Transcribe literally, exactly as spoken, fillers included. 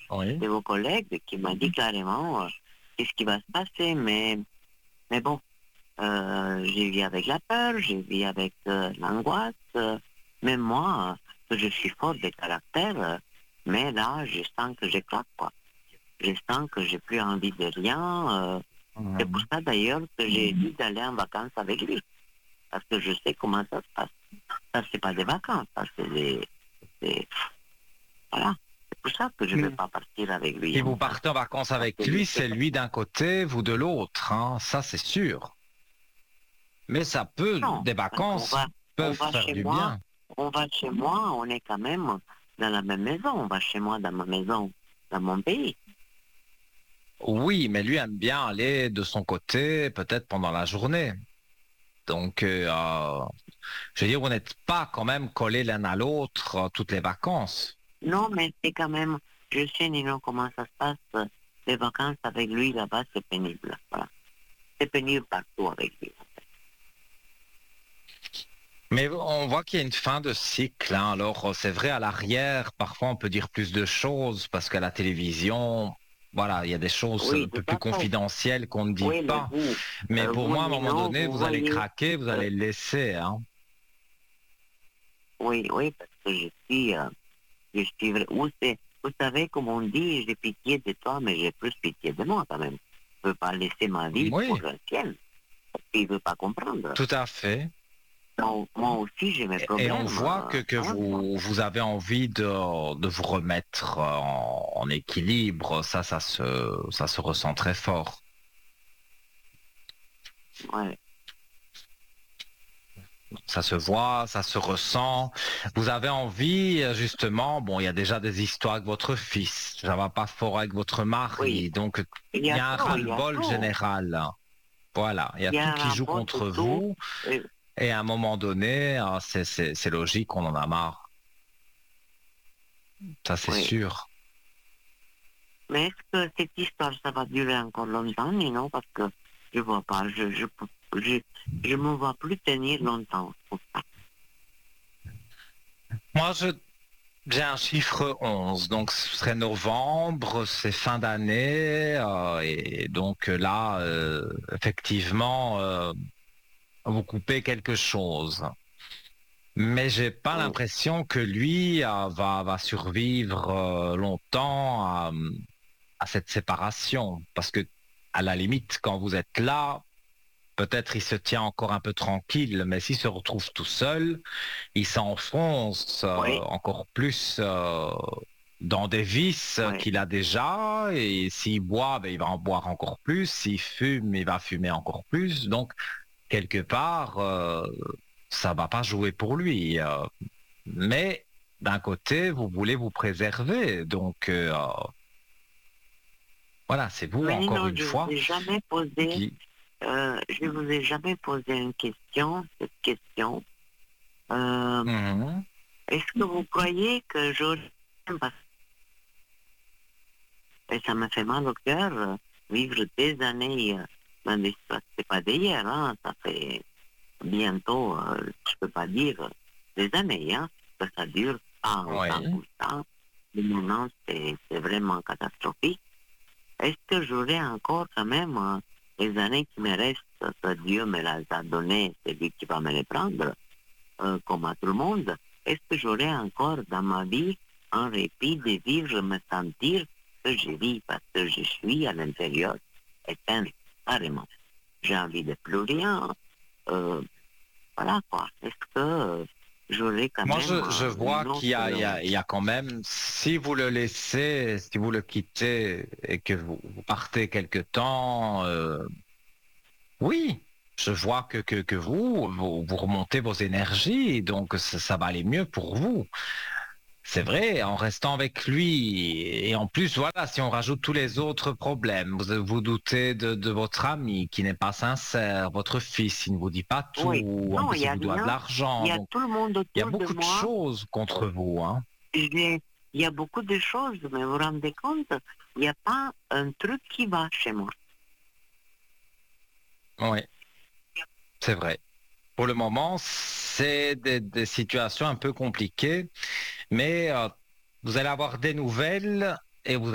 Oui. de vos collègues qui m'a dit carrément euh, qu'est-ce qui va se passer. Mais, mais bon, euh, j'ai vis avec la peur, j'ai vis avec euh, l'angoisse. euh, même moi, euh, je suis fort de caractère, euh, mais là, je sens que j'éclate, quoi. Je sens que j'ai plus envie de rien. euh, c'est pour Mhm. ça d'ailleurs que j'ai dit d'aller en vacances avec lui. Parce que je sais comment ça se passe. Ça, c'est pas des vacances, ça, c'est des... c'est- Voilà. C'est pour ça que je ne veux Mm. pas partir avec lui Si en vous vacances. partez en vacances Parce avec que je lui, sais c'est pas. lui d'un côté, vous de l'autre, hein, ça c'est sûr. Mais ça peut, Non, des parce qu'on vacances va, on peuvent va faire chez du moi, bien. on va chez moi, on est quand même dans la même maison. On va chez moi dans ma maison, dans mon pays. Oui, mais lui aime bien aller de son côté, peut-être pendant la journée. Donc, euh, euh, je veux dire, vous n'êtes pas quand même collés l'un à l'autre euh, toutes les vacances. Non, mais c'est quand même, je sais, Nino, comment ça se passe. euh, Les vacances avec lui là-bas, c'est pénible. Voilà. C'est pénible partout avec lui. Mais on voit qu'il y a une fin de cycle, hein. Alors, c'est vrai, à l'arrière, parfois on peut dire plus de choses parce qu'à la télévision, voilà, il y a des choses un Oui, peu tout plus à fait. confidentielles qu'on ne dit Oui, mais pas. vous, Mais euh, pour vous, moi, à un moment Nino, donné, vous vous allez voyez, craquer, vous euh, allez le laisser, hein. oui, oui, parce que je suis, euh, je suis vrai. Vous, c'est- vous savez, comme on dit, j'ai pitié de toi, mais j'ai plus pitié de moi quand même. Je ne peux pas laisser ma vie pour Oui, le ciel, parce qu'il ne veut pas comprendre. tout à fait. Donc, moi aussi, j'ai mes Et, et on problèmes. voit que, euh, que hein, moi. vous, vous avez envie de, de vous remettre en, en équilibre. Ça, ça se, ça se ressent très fort. Ouais. Ça se voit, ça se ressent. Vous avez envie, euh, justement, bon, il y a déjà des histoires avec votre fils, ça va pas fort avec votre Oui, mari, donc il y il y a a un tout, il y a ras-le-bol tout. général. Voilà, il y a Il y tout a qui un joue rapport de contre tout. vous, euh, et à un moment donné, ah, c'est c'est- c'est logique, on en a marre. Ça, c'est oui. sûr. Mais est-ce que cette histoire, ça va durer encore longtemps, non? Parce que je vois pas, je je je, je me vois plus tenir longtemps. Moi, je, j'ai un chiffre onze, donc ce serait novembre, c'est fin d'année, euh, et donc euh, là, euh, effectivement, euh, vous coupez quelque chose. Mais j'ai pas Oui, l'impression que lui euh, va, va survivre euh, longtemps à, à cette séparation. Parce que, à la limite, quand vous êtes là, peut-être il se tient encore un peu tranquille, mais s'il se retrouve tout seul, il s'enfonce euh, oui, encore plus euh, dans des vices oui, qu'il a déjà. Et s'il boit, ben, il va en boire encore plus. S'il fume, il va fumer encore plus. Donc, quelque part, euh, ça va pas jouer pour lui. euh. Mais d'un côté, vous voulez vous préserver. Donc, euh, voilà, c'est vous, mais encore non, une je vous fois, ai jamais posé, qui... euh, je vous ai jamais posé une question, cette question. Euh, Mhm. est-ce que vous croyez que j'aurais, et ça me fait mal au cœur, euh, vivre des années euh, dans des situations, c'est pas d'hier, hein, ça fait bientôt, euh, je peux pas dire euh, des années, hein, que ça dure pas autant Oui. que ça. Mais maintenant, c'est c'est vraiment catastrophique. Est-ce que j'aurai encore quand même euh, les années qui me restent, que Dieu me les a données, c'est lui qui va me les prendre, euh, comme à tout le monde. Est-ce que j'aurai encore dans ma vie un répit de vivre, me sentir que je vis parce que je suis à l'intérieur éteinte, carrément. J'ai envie de plus rien. Euh, voilà quoi. Est-ce que euh, j'aurai quand Moi, même je, je euh, vois une qu'il y autre... a, il y euh, a, il y a quand même, si vous le laissez, si vous le quittez et que vous, vous partez quelque temps, euh, oui, je vois que, que, que vous, vous, vous remontez vos énergies, donc ça, ça va aller mieux pour vous. C'est vrai, en restant avec lui, et en plus, voilà, si on rajoute tous les autres problèmes, vous vous doutez de, de votre ami qui n'est pas sincère, votre fils, il ne vous dit pas Oui. tout, en Non, il plus n'y il a vous doit de rien. Il l'argent, y a donc tout le monde il y a autour de beaucoup de moi. choses contre vous, hein. J'ai- Il y a beaucoup de choses, mais vous vous rendez compte, il n'y a pas un truc qui va chez moi. Oui, c'est vrai. Pour le moment, c'est des, des situations un peu compliquées, mais euh, vous allez avoir des nouvelles et vous